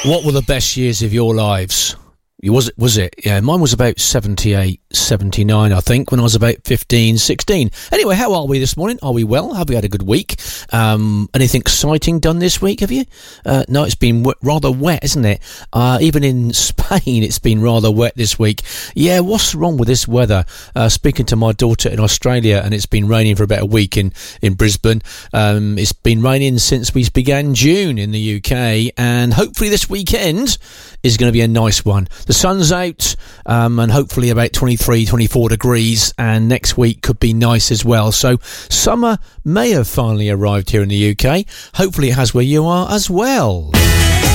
What were the best years of your lives? Was it? Yeah, mine was about 78, 79, I think, when I was about 15, 16. Anyway, how are we this morning? Are we well? Have we had a good week? Anything exciting done this week, have you? No, it's been rather wet, isn't it? Even in Spain, it's been rather wet this week. Yeah, what's wrong with this weather? Speaking to my daughter in Australia, and it's been raining for about a week in Brisbane. It's been raining since we began June in the UK, and hopefully this weekend is going to be a nice one. The sun's out, and hopefully about 23, 24 degrees, and next week could be nice as well. So summer may have finally arrived here in the UK. Hopefully it has where you are as well.